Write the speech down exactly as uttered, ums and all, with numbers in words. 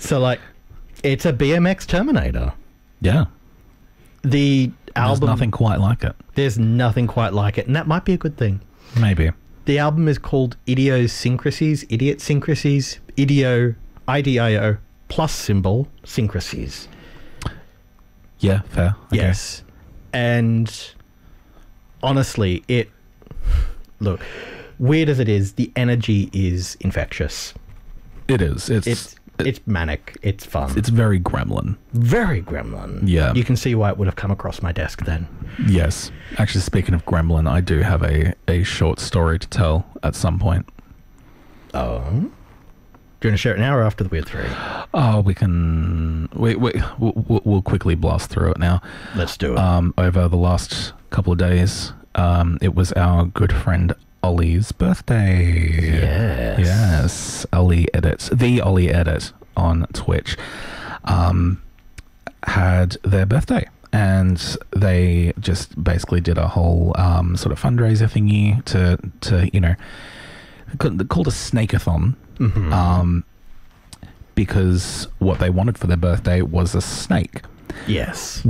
So, like, it's a B M X Terminator. Yeah. The album... There's nothing quite like it. There's nothing quite like it, and that might be a good thing. Maybe. The album is called Idiosyncrasies, Idiotsyncrasies, Idio, I D I O, plus symbol, syncrasies. Yeah, fair. Okay. Yes. And honestly, it... Look, weird as it is, the energy is infectious. It is. It's... It's it's manic. It's fun. It's very Gremlin. Very Gremlin. Yeah. You can see why it would have come across my desk then. Yes. Actually, speaking of Gremlin, I do have a, a short story to tell at some point. Oh? Do you want to share it now or after the Weird Three? Oh, we can... We, we, we'll, we'll quickly blast through it now. Let's do it. Um, over the last couple of days, um, it was our good friend Ollie's birthday. Yes. Yes. Ollie Edits. The Ollie Edit on Twitch um, had their birthday. And they just basically did a whole um, sort of fundraiser thingy to, to you know, called a snakeathon. Mm-hmm. Um, because what they wanted for their birthday was a snake. Yes.